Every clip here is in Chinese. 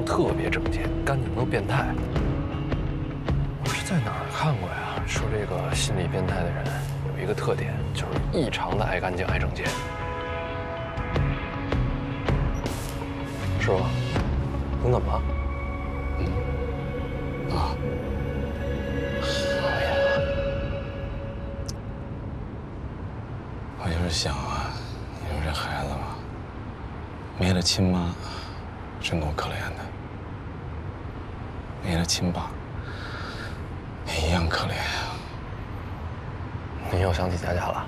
特别整洁，干净都变态。我是在哪儿看过呀？说这个心理变态的人有一个特点，就是异常的爱干净、爱整洁，是吧？你怎么了？ 我就是想啊，你说这孩子吧，没了亲妈，真够可怜的；没了亲爸，也一样可怜啊。 你又想起佳佳了？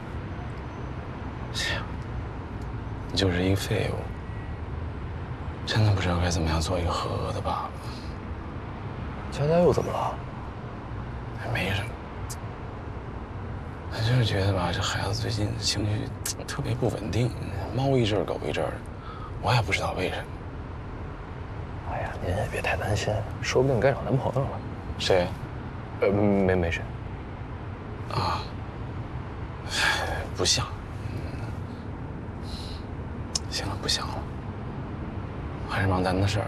你就是一废物，真的不知道该怎么样做一个合格的爸爸。 佳佳又怎么了？ 没什么，我就是觉得吧，这孩子最近情绪特别不稳定，猫一阵狗一阵的，我也不知道为什么。 哎呀，您也别太担心，说不定该找男朋友了。 谁？ 没谁。 啊，不像。行了，不想了，还是忙咱的事儿。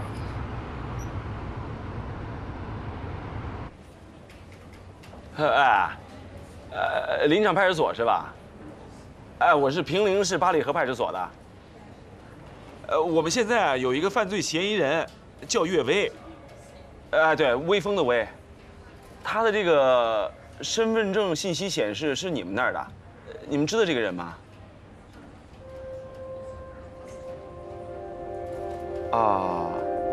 林场派出所是吧？我是平陵市八里河派出所的。我们现在有一个犯罪嫌疑人，叫岳威。对，威风的威。他的这个身份证信息显示是你们那儿的，你们知道这个人吗？啊。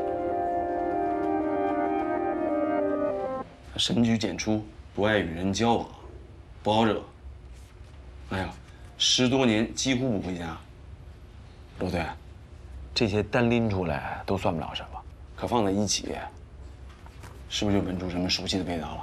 深居简出，不爱与人交往，不好惹。哎呀，10多年几乎不回家。罗队，这些单拎出来都算不了什么，可放在一起，是不是就闻出什么熟悉的味道了？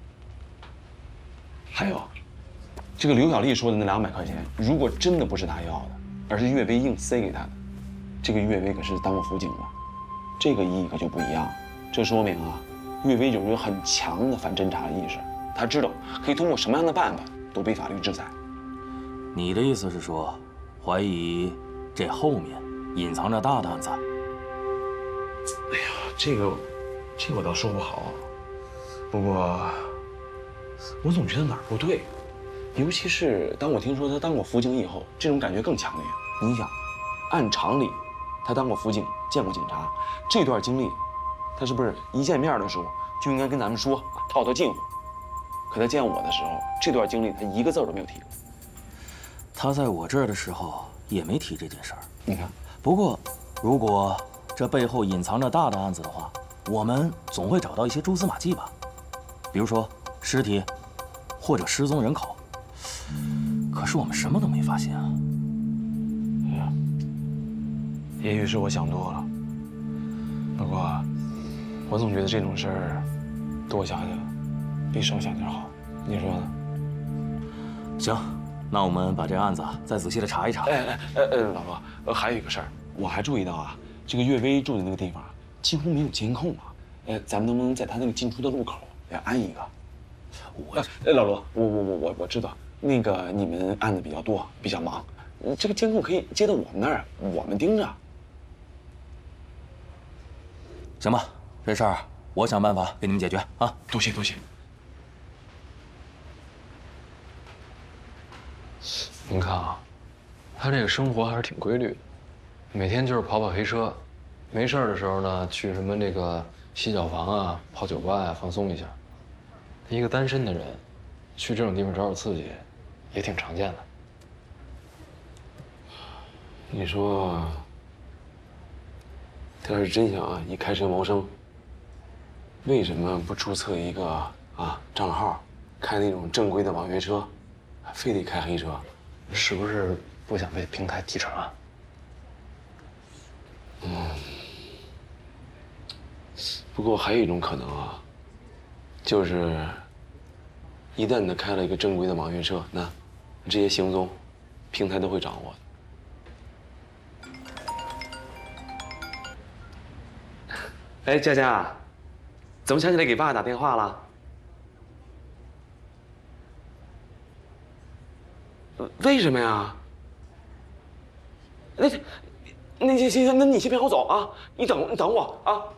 还有，这个刘小丽说的那200块钱，如果真的不是他要的，而是岳威硬塞给他的，这个岳威可是当过辅警的，这个意义可就不一样了。这说明啊，岳威有着很强的反侦查意识，他知道可以通过什么样的办法躲避法律制裁。 你的意思是说，怀疑这后面隐藏着大担子？ 哎呀，这个我倒说不好，不过我总觉得哪儿不对，尤其是当我听说他当过辅警以后，这种感觉更强烈。你想，按常理，他当过辅警，见过警察，这段经历，他是不是一见面的时候就应该跟咱们说，套套近乎？可他见我的时候，这段经历他一个字都没有提过。 他在我这儿的时候也没提这件事儿。 你看， 不过，如果这背后隐藏着大的案子的话，我们总会找到一些蛛丝马迹吧，比如说尸体，或者失踪人口。可是我们什么都没发现啊。 也许是我想多了，不过我总觉得这种事儿多想想比少想点好，你说呢？ 行，那我们把这案子再仔细的查一查。 老罗，还有一个事儿，我还注意到啊，这个岳威住的那个地方几乎没有监控啊。咱们能不能在他那个进出的路口安一个？老罗，我知道，那个你们案子比较多，比较忙，这个监控可以接到我们那儿，我们盯着。 行吧，这事儿我想办法给你们解决啊！ 多谢多谢。 您看啊，他这个生活还是挺规律的，每天就是跑跑黑车，没事的时候呢，去什么这个洗脚房啊、泡酒吧啊放松一下。一个单身的人，去这种地方找找刺激，也挺常见的。 你说，他要是真想以开车谋生，为什么不注册一个账号，开那种正规的网约车，非得开黑车？ 是不是不想被平台提成啊？ 不过还有一种可能啊，就是一旦他开了一个正规的网约车，那这些行踪，平台都会掌握的。哎，佳佳，怎么想起来给爸打电话了？为什么呀？那行，那你先别让我走啊！你等我啊！